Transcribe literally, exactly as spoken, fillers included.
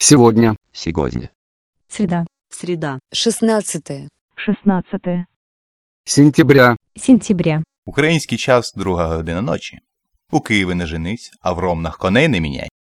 Сегодня. Сегодня. Среда. Среда. шістнадцяте. шістнадцяте Сентября. сентября. Український час друга година ночі. У Києві не женись, а в Ромнах коней не міняй.